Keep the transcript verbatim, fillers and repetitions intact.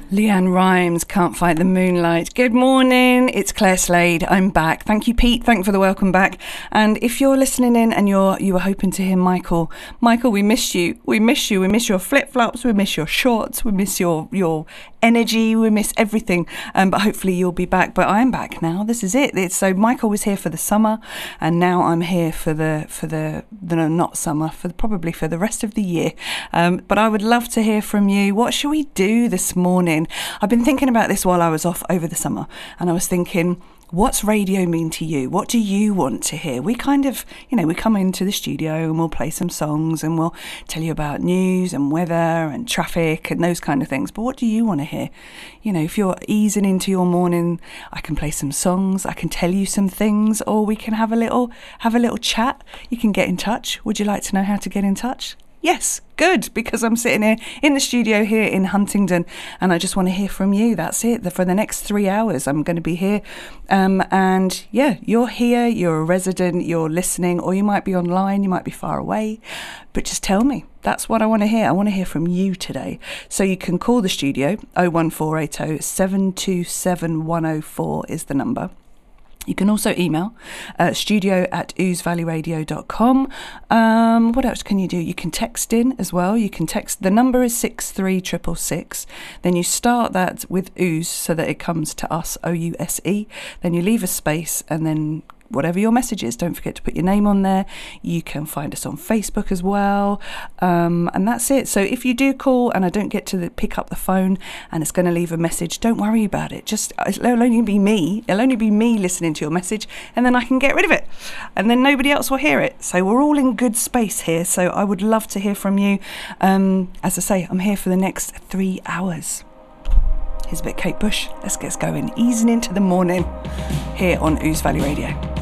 Leanne Rimes, Can't Fight the Moonlight. Good morning, it's Claire Slade. I'm back. Thank you, Pete. Thank you for the welcome back. And if you're listening in and you're you were hoping to hear Michael, Michael, we miss you. We miss you. We miss your flip-flops. We miss your shorts. We miss your your energy. We miss everything. Um, but hopefully you'll be back. But I'm back now. This is it. It's, so Michael was here for the summer, and now I'm here for the for the, the no, not summer, for the, probably for the rest of the year. Um, but I would love to hear from you. What shall we do this morning? I've been thinking about this while I was off over the summer, and I was thinking, what's radio mean to you? What do you want to hear? We kind of, you know, we come into the studio and we'll play some songs and we'll tell you about news and weather and traffic and those kind of things. But what do you want to hear? You know, if you're easing into your morning, I can play some songs, I can tell you some things, or we can have a little have a little chat. You can get in touch. Would you like to know how to get in touch? Yes, good, because I'm sitting here in the studio here in Huntingdon, and I just want to hear from you. That's it. For the next three hours, I'm going to be here. Um, and yeah, you're here, you're a resident, you're listening, or you might be online, you might be far away, but just tell me. That's what I want to hear. I want to hear from you today. So you can call the studio. oh one four eight oh, seven two seven, one oh four is the number. You can also email uh, studio at ooze valley radio dot com. Um, what else can you do? You can text in as well. You can text. The number is six three six six six. Then you start that with ooze so that it comes to us, O U S E. Then you leave a space and then whatever your message is, don't forget to put your name on there. You can find us on Facebook as well. Um, and that's it. So if you do call and I don't get to the, pick up the phone and it's going to leave a message, don't worry about it. Just, it'll only be me. It'll only be me listening to your message, and then I can get rid of it. And then nobody else will hear it. So we're all in good space here. So I would love to hear from you. Um, as I say, I'm here for the next three hours. Here's a bit of Kate Bush. Let's get going. Easing into the morning here on Ooze Valley Radio.